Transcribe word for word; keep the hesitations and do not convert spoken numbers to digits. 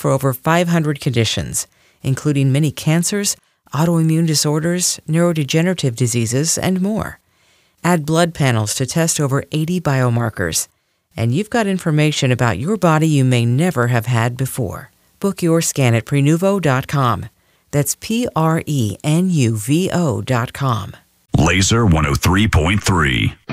for over five hundred conditions, including many cancers, autoimmune disorders, neurodegenerative diseases, and more. Add blood panels to test over eighty biomarkers, and you've got information about your body you may never have had before. Book your scan at prenuvo dot com. That's P R E N U V O dot com. Laser one oh three point three.